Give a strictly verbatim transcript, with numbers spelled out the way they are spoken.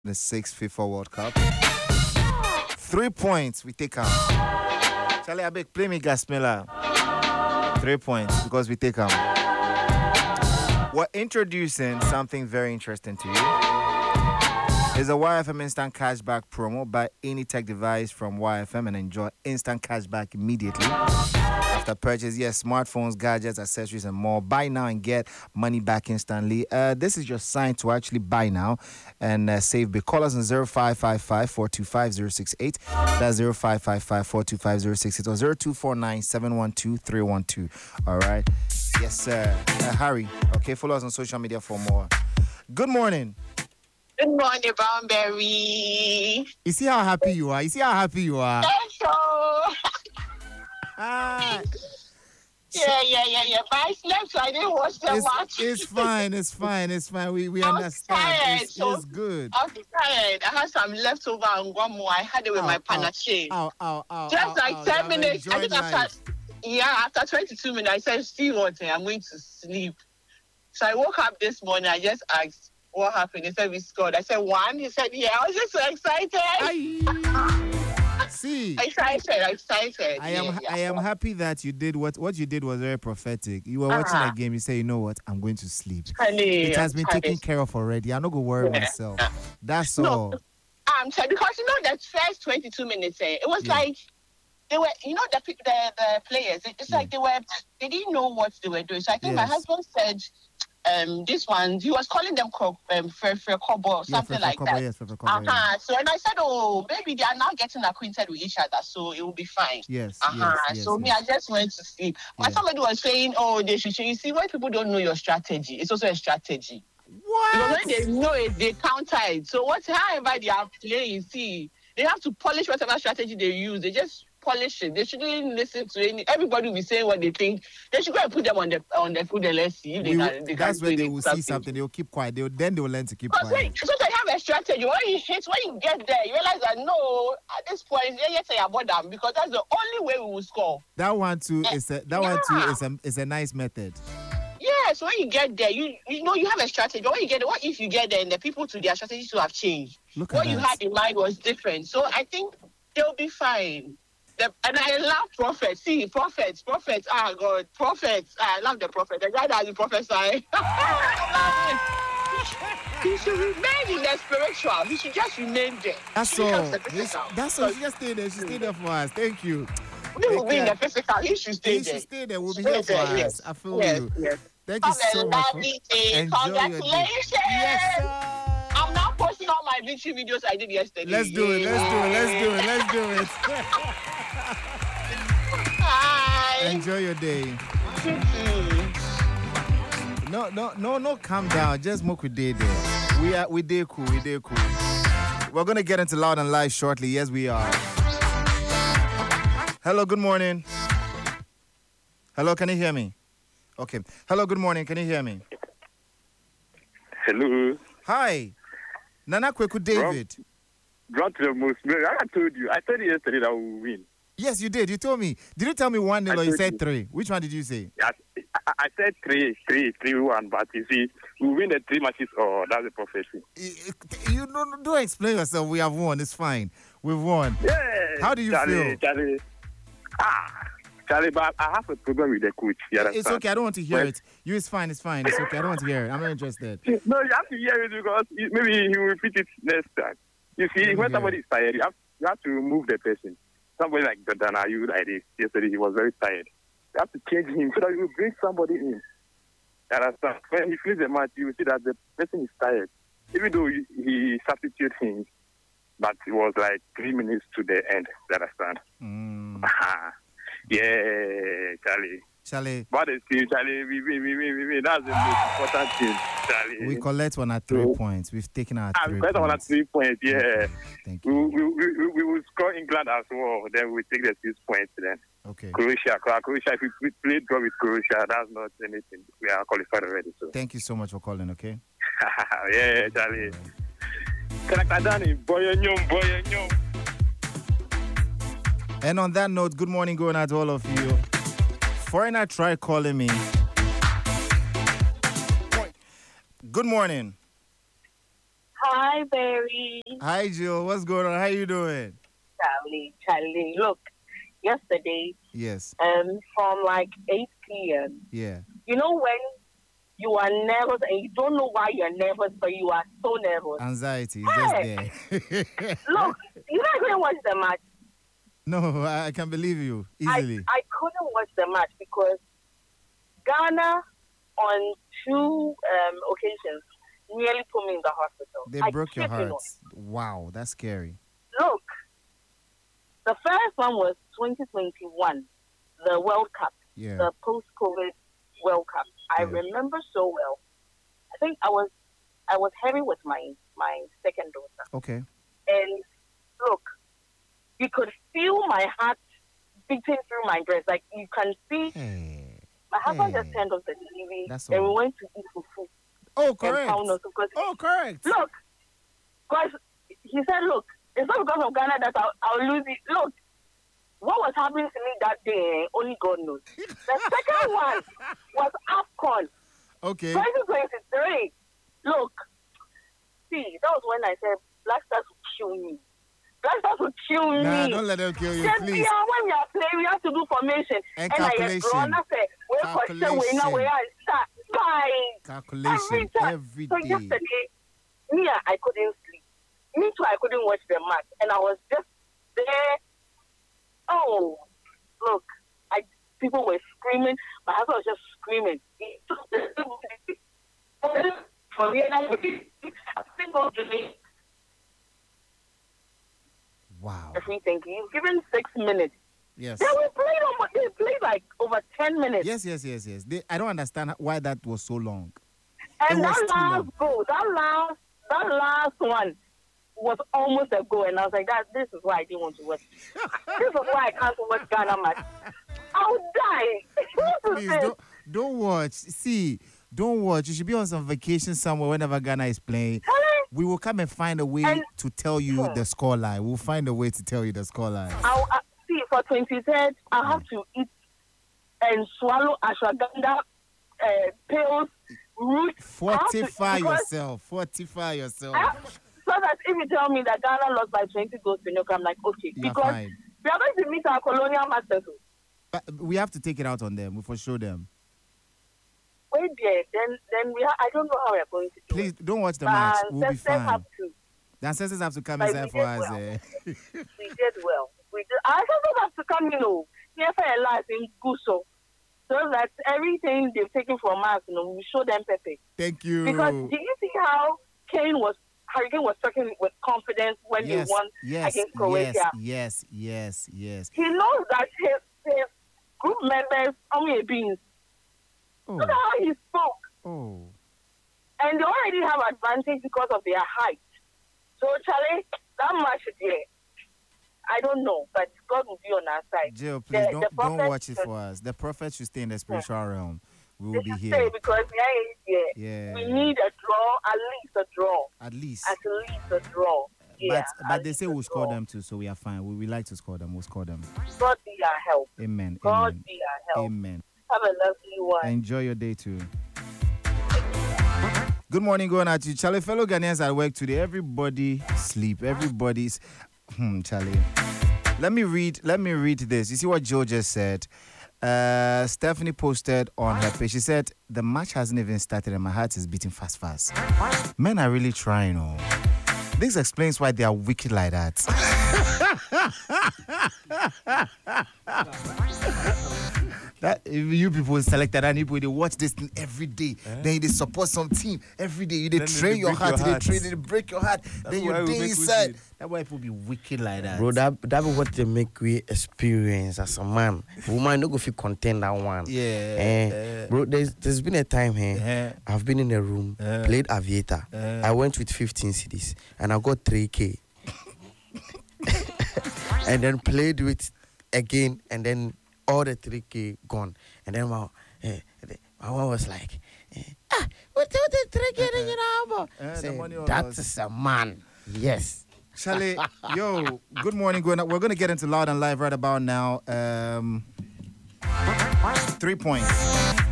the sixth FIFA World Cup. Three points we take out. Charlie, I beg, play me Gasmela. Three points because we take out. We're introducing something very interesting to you. It's a Y F M instant cashback promo. Buy any tech device from Y F M and enjoy instant cashback immediately. After purchase, yes, smartphones, gadgets, accessories, and more. Buy now and get money back instantly. Uh, this is your sign to actually buy now and uh, save big. Call us on zero five five five, four two five, zero six eight. That's zero five five five, four two five, zero six eight or zero two four nine, seven one two, three one two. All right. Yes, sir. Uh, Harry. Okay, follow us on social media for more. Good morning. Good morning, Brownberry. You see how happy you are? You see how happy you are? Hello. Ah. Yeah, yeah, yeah, yeah. But I slept, so I didn't watch the It's, match. it's fine, it's fine, it's fine. We we I was understand. tired, It's, so- it's good. I was tired. I had some leftover and one more. I had it with Ow, my ow, panache. Ow, ow, ow, Just ow, like ow. ten You have minutes. I enjoyed think after, life. yeah, after twenty-two minutes, I said, Steve, what? I'm going to sleep. So I woke up this morning. I just asked, what happened? He said, we scored. I said, one. He said, yeah. I was just so excited. Aye. See, Excited, excited. I am yeah, yeah. I am happy that you did what what you did was very prophetic. You were watching Ah. a game, you say, you know what, I'm going to sleep. Honey, It has been honey. taken care of already. I'm not gonna worry Yeah. myself. That's No. all. Um, so because you know that first twenty-two minutes, eh, it was Yeah. like they were, you know, the pe- the, the players. It, it's Yeah. like they were, they didn't know what they were doing. So I think my Yes. husband said, um, this one, he was calling them co- um, for for kobo or Yeah, something Fefe like Kobo, that. yes, Fefe Kobo, Uh yeah. huh. So and I said, oh, maybe they are now getting acquainted with each other, so it will be fine. Yes, Uh huh. yes, yes, so me, yes. I just went to sleep. But Yeah. somebody was saying, oh, they should. You see, when people don't know your strategy, it's also a strategy. Because What? when they know it, they counter it. So what, however they are playing, see, they have to polish whatever strategy they use. They just polish it. They shouldn't listen to any. Everybody will be saying what they think. They should go and put them on the on the food and let's see if they We will- can. They that's can when do they it will see something. something. They will keep quiet. They will, then they will learn to keep Because when, quiet. so they have a strategy. When you hit, when you get there, you realize that no, at this point, yeah, yes, I about them because that's the only way we will score. That one too is a that one too Yeah. is a is a nice method. Yes, when you get there, you you know you have a strategy. But when you get there, what if you get there and the people to their strategies to have changed? Look What at you that. had in mind was different. So I think they'll be fine. The, and I love prophets. See, prophets, prophets. Ah, God, prophets. Ah, I love the prophet. The guy that has prophesied. He should remain in the spiritual. He should just remain there. That's He all. becomes the This- physical. That's all. She just stay there. She stay there for us. Thank you. We will be in care. the physical. He should stay He there. should stay there. We'll be Stay here for there, us. yes. I feel Yes, you. yes. Thank you Have so a much. for- lovely day. Enjoy your day. Congratulations. Yes, sir. I'm now posting all my victory videos I did yesterday. Let's do it. Let's do it. Let's do it. Let's do it. Hi. Enjoy your day. No, no, no, no. Calm down. Just smoke with day there. We are. We day cool. We day cool. We're gonna get into loud and live shortly. Yes, we are. Hello. Good morning. Hello. Can you hear me? Okay. Hello. Good morning. Can you hear me? Hello. Hi. Nana Kweku David. Brought to the most. I told you. I told you yesterday that we will win. Yes, you did. You told me. Did you tell me one nil I or you told said you. three? Which one did you say? I, I, I said three, three, three, one. But you see, we win the three matches. Oh, that's a prophecy. You don't, don't explain yourself. We have won. It's fine. We've won. Yeah. How do you Charlie, feel? Charlie. Ah, Charlie, but I have a problem with the coach. You It's understand? okay. I don't want to hear Well- it. You, it's fine. It's fine. It's okay. I don't want to hear it. I'm not interested. No, you have to hear it because it- maybe he will repeat it next time. You see, Let me when hear somebody it. is tired, you have, you have to remove the person. Somebody like Jordan Ayew like this yesterday, he was very tired. You have to change him so that you bring somebody in. You understand? When he finishes the match, you will see that the person is tired. Even though he, he substituted him, but it was like three minutes to the end. You understand? Mm. Aha. Yeah, Charlie. Charlie, But the team, Charlie, we win, we win, we win. That's the most important thing, Charlie. we collect one at three So- points. We've taken our Ah, three because I want points. three points, yeah. Thank We, you. we, we, we, we will score England as well. Then we take the six points. Then Okay. Croatia, Cro- Croatia. If we we play draw with Croatia, that's not anything. We are qualified already. So Thank you so much for calling, okay? yeah, Charlie. Kanakadani, boyanyom, boyanyom. And on that note, good morning going out to all of you. Foreigner tried calling me. Good morning. Hi. Hi, Barry. Hi, Jill. What's going on? How you doing? Charlie, Charlie. Look, yesterday, Yes. um, from like eight p.m., Yeah. you know when you are nervous and you don't know why you're nervous, but you are so nervous. Anxiety is just Hey! there. Look, you know I couldn't watch the match. No, I, I can believe you easily. I, I couldn't watch the match because Ghana on two um, occasions nearly put me in the hospital. they I broke your kid you not. hearts. Wow, that's scary. Look, the first one was twenty twenty-one, the World Cup, Yeah. the post-COVID World Cup. I Yeah. remember so well. I think I was I was heavy with my my second daughter, Okay. and look, you could feel my heart beating through my dress. Like you can see, Hey. my husband Hey. just turned off the T V, That's and we all. went to eat fufu. Oh, And correct. found us because Oh, correct. look, because he said, look, it's not because of Ghana that I'll, I'll lose it. Look, what was happening to me that day, only God knows. The second one was AFCON Okay. twenty twenty-three. Look, see, that was when I said Black Stars will kill me. Black Stars will kill Nah, me. don't let them kill you, Then please. we are, when we are playing, we have to do formation. And I calculation. get drawn. I say, wait for sure, we know where I start. Bye. Calculation Every time. every So day. yesterday, me, I couldn't sleep. Me too, I couldn't watch the match. And I was just there. Oh, look, I people were screaming. My husband was just screaming. He took the- For me, and I think of the name. Wow. Everything. He's given six minutes. Yes. They were playing almost, they played like over ten minutes. Yes, yes, yes, yes. They, I don't understand why that was so long. And It was that too last long. goal, that last, that last one was almost a goal. And I was like, that, this is why I didn't want to watch. This is why I can't watch Ghana match. I'll die. What is Please this? don't don't watch. See, don't watch. You should be on some vacation somewhere whenever Ghana is playing. Charlie, We will come and find a way And- to tell you Hmm. the scoreline. We'll find a way to tell you the scoreline. I'll, uh, see, for twenty-third, I have to eat and swallow ashwagandha uh, pills, roots. Fortify because- yourself. Fortify yourself. I have- so that if you tell me that Ghana lost by twenty goals to Newcastle, I'm like, okay. You're because fine. we are going to meet our colonial masters. But we have to take it out on them. We for show them. Wait there, then then we ha- I don't know how we're going to do Please it. don't watch the But match. We'll be ancestors fine. have to. The ancestors have to come But inside we for did us. well. Eh? We did well. We did. Our ancestors have to come, you know, here for a life in Guso. So that everything they've taken from us, you know, we show them perfect. Thank you. Because did you see how Kane was, Hurricane was talking with confidence when yes, he won yes, against Croatia? yes, yes, yes, yes. He knows that his, his group members, only beings. Oh, Look at how he spoke. oh. And they already have advantage because of their height. So, Charlie, that much there, I don't know, but God will be on our side. Jill, please The- don't the don't prophet watch it should- for us. The prophet should stay in the spiritual realm. We They will be should here. stay because we are here. Yeah. We need a draw, at least a draw. At least. At least a draw. Yeah, but but at they least say a we'll score draw. them too, so we are fine. We, we like to score them. We'll score them. God be our help. Amen. God Amen. be our help. Amen. Have a lovely one. Enjoy your day too. Good morning, going out to you. Charlie, fellow Ghanaians at work today. Everybody sleep. Everybody's hmm, Charlie. Let me read, let me read this. You see what Joe just said? Uh, Stephanie posted on her page. She said, the match hasn't even started and my heart is beating fast, fast. Men are really trying, oh. This explains why they are wicked like that. That if you people selected and people they watch this thing every day. Eh? Then they support some team every day. You they Then they train your break heart, your they heart. train, they break your heart. then why you we day make inside. wicked. That's why people be wicked like that. Bro, that that be what they make we experience as a man. Woman no go feel content that one. Yeah. Eh, bro, there's there's been a time here. Eh. I've been in a room, Eh. played Aviator. Eh. I went with fifteen C Ds and I got three K. And then played with again and then all the three K gone. And then my eh, the- my one was like, eh, ah, what the three K in your album? Eh, the Say, money on that us. is a man. Yes. Charlie, yo, good morning. Going up. We're gonna get into Loud and Live right about now. Um, three points.